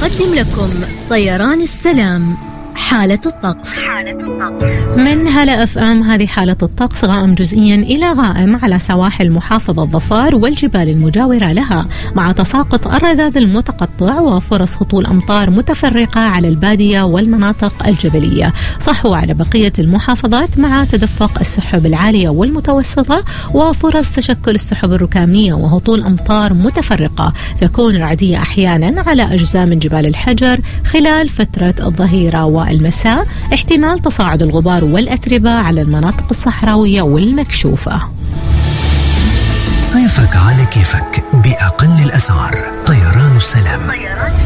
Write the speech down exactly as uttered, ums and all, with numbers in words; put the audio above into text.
يقدم لكم طيران السلام حالة الطقس. من هلا اف ام، هذه حالة الطقس غائم جزئيا إلى غائم على سواحل محافظة ظفار والجبال المجاورة لها، مع تساقط الرذاذ المتقطع وفرص هطول أمطار متفرقة على البادية والمناطق الجبلية. صحوا على بقية المحافظات مع تدفق السحب العالية والمتوسطة وفرص تشكل السحب الركامية وهطول أمطار متفرقة تكون رعدية أحيانا على أجزاء من جبال الحجر خلال فترة الظهيرة والمساء. احتمال تصاعد الغبار والأتربة على المناطق الصحراوية والمكشوفة. صيفك على كيفك بأقل الأسعار. طيران السلام.